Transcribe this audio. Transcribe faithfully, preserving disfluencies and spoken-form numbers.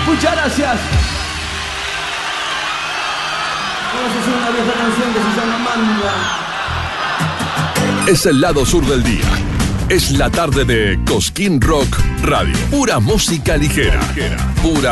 Muchas gracias. Vamos a hacer una vieja canción que se llama Manga. Es el lado sur del día. Es la tarde de Cosquín Rock Radio. Pura música ligera. Pura